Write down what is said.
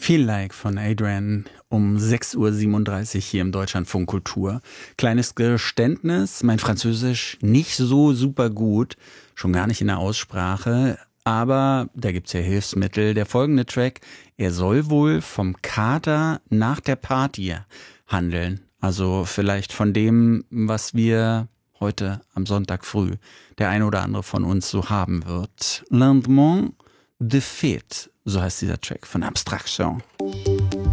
Feel Like von Adrian um 6:37 Uhr hier im Deutschlandfunk Kultur. Kleines Geständnis, mein Französisch nicht so super gut, schon gar nicht in der Aussprache, aber da gibt's ja Hilfsmittel. Der folgende Track, er soll wohl vom Kater nach der Party handeln. Also vielleicht von dem, was wir heute am Sonntag früh der ein oder andere von uns so haben wird. Lendemain de Fête, so heißt dieser Track von Abstraction.